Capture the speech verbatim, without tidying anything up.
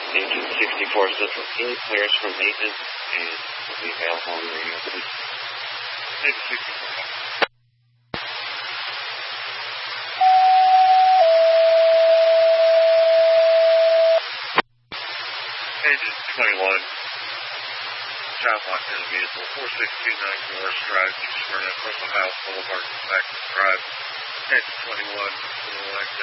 Engine sixty-four Central Key clears for maintenance and will be available on the radio, please. Engine sixty-four. Engine twenty-one. Child locked in a vehicle, four six two nine Norris Drive, New Smyrna, Purple House Boulevard, Back Drive. Engine twenty-one,